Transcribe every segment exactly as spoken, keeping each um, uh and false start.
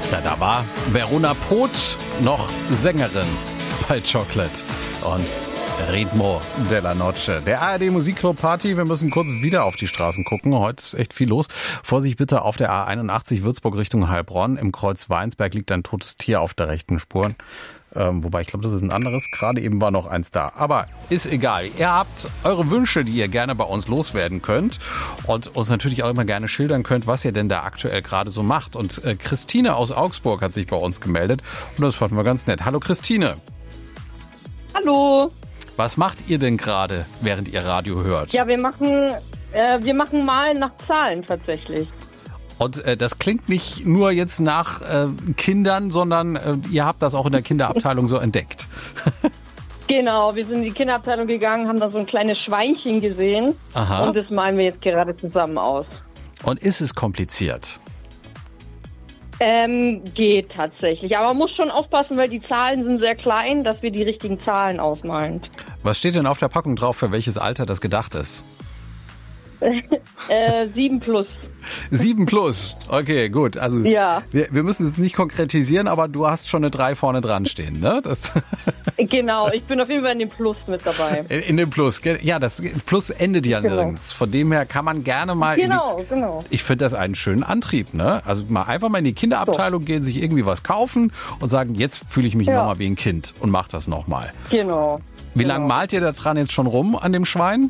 Ja, da war Verona Poth noch Sängerin bei Chocolate und Ritmo della Noche. Der A R D Musikclub Party. Wir müssen kurz wieder auf die Straßen gucken. Heute ist echt viel los. Vorsicht bitte auf der A einundachtzig Würzburg Richtung Heilbronn. Im Kreuz Weinsberg liegt ein totes Tier auf der rechten Spur. Ähm, wobei, ich glaube, das ist ein anderes. Gerade eben war noch eins da. Aber ist egal. Ihr habt eure Wünsche, die ihr gerne bei uns loswerden könnt. Und uns natürlich auch immer gerne schildern könnt, was ihr denn da aktuell gerade so macht. Und äh, Christine aus Augsburg hat sich bei uns gemeldet. Und das fanden wir ganz nett. Hallo Christine. Hallo. Was macht ihr denn gerade, während ihr Radio hört? Ja, wir machen, äh, wir machen Malen nach Zahlen tatsächlich. Und äh, das klingt nicht nur jetzt nach äh, Kindern, sondern äh, ihr habt das auch in der Kinderabteilung so entdeckt. Genau, wir sind in die Kinderabteilung gegangen, haben da so ein kleines Schweinchen gesehen. Aha. Und das malen wir jetzt gerade zusammen aus. Und ist es kompliziert? Ähm, geht tatsächlich. Aber man muss schon aufpassen, weil die Zahlen sind sehr klein, dass wir die richtigen Zahlen ausmalen. Was steht denn auf der Packung drauf, für welches Alter das gedacht ist? äh, sieben plus. Sieben plus. Okay, gut. Also ja. wir, wir müssen es nicht konkretisieren, aber du hast schon eine drei vorne dran stehen, ne? Das Genau, ich bin auf jeden Fall in dem Plus mit dabei. In, in dem Plus. Ja, das Plus endet ja genau. nirgends. Von dem her kann man gerne mal... Genau, in die, genau. Ich finde das einen schönen Antrieb, ne? Also mal einfach mal in die Kinderabteilung so. gehen, sich irgendwie was kaufen und sagen, jetzt fühle ich mich ja. nochmal wie ein Kind und mach das nochmal. Genau. Wie genau. lange malt ihr da dran jetzt schon rum an dem Schwein?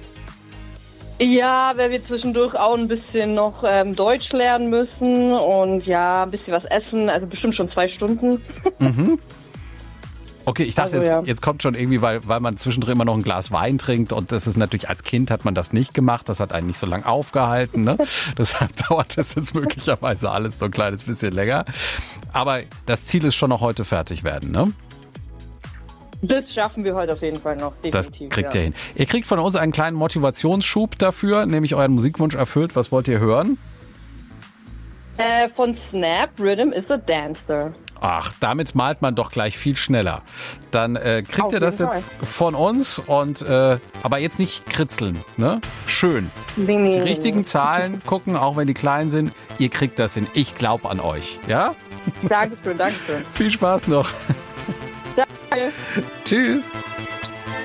Ja, weil wir zwischendurch auch ein bisschen noch ähm, Deutsch lernen müssen und ja, ein bisschen was essen, also bestimmt schon zwei Stunden. Mhm. Okay, ich dachte, also, ja. jetzt, jetzt kommt schon irgendwie, weil, weil man zwischendrin immer noch ein Glas Wein trinkt und das ist natürlich, als Kind hat man das nicht gemacht, das hat einen nicht so lange aufgehalten, ne? Deshalb dauert das jetzt möglicherweise alles so ein kleines bisschen länger. Aber das Ziel ist schon noch heute fertig werden, ne? Das schaffen wir heute auf jeden Fall noch, definitiv. Das kriegt ja. ihr hin. Ihr kriegt von uns einen kleinen Motivationsschub dafür, nämlich euren Musikwunsch erfüllt. Was wollt ihr hören? Äh, von Snap, Rhythm is a Dancer. Ach, damit malt man doch gleich viel schneller. Dann äh, kriegt Auf ihr das jeden jetzt von uns und äh, aber jetzt nicht kritzeln, ne? Schön. Nee, nee, Die richtigen nee. Zahlen gucken, auch wenn die klein sind. Ihr kriegt das hin. Ich glaube an euch, ja? Dankeschön, Dankeschön. Viel Spaß noch. Danke. Tschüss.